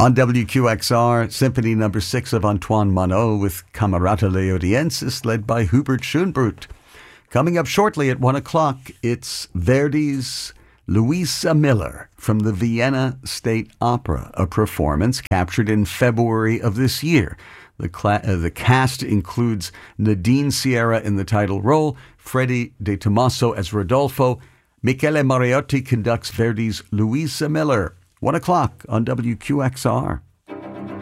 On WQXR, Symphony No. 6 of Antoine Monod with Camerata Leodiensis, led by Hubert Schönbrut. Coming up shortly at 1 o'clock, it's Verdi's Louisa Miller from the Vienna State Opera, a performance captured in February of this year. The cast includes Nadine Sierra in the title role, Freddie De Tomaso as Rodolfo. Michele Mariotti conducts Verdi's Louisa Miller. 1 o'clock on WQXR.